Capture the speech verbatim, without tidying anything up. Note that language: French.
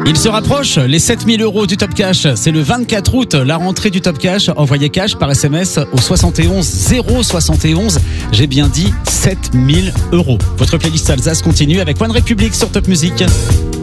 Il se rapproche, les sept mille euros du Top Cash. C'est le vingt-quatre août, la rentrée du Top Cash. Envoyez cash par S M S au soixante et onze zéro soixante et onze. J'ai bien dit sept mille euros. Votre playlist Alsace continue avec One Republic sur Top Music.